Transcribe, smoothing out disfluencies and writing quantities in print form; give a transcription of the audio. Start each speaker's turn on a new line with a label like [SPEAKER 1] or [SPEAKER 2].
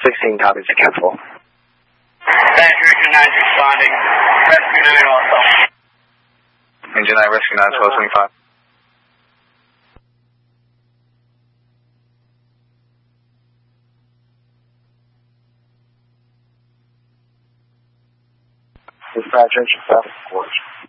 [SPEAKER 1] 16 copies, careful.
[SPEAKER 2] Engine 9 responding. Rescue 9 also.
[SPEAKER 1] Engine 9, Rescue 9, 1225. Dispatch, engine 7, of course.